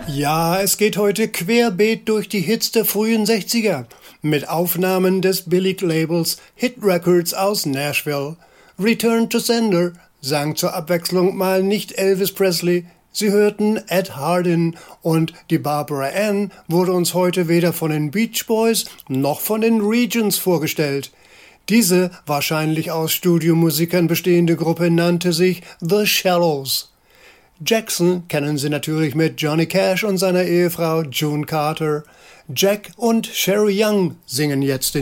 Ja, es geht heute querbeet durch die Hits der frühen 60er mit Aufnahmen des Billig-Labels Hit Records aus Nashville. Return to Sender sang zur Abwechslung mal nicht Elvis Presley, Sie hörten Ed Hardin und die Barbara Ann wurde uns heute weder von den Beach Boys noch von den Regions vorgestellt. Diese wahrscheinlich aus Studiomusikern bestehende Gruppe nannte sich The Shallows. Jackson kennen Sie natürlich mit Johnny Cash und seiner Ehefrau June Carter. Jack und Sherry Young singen jetzt in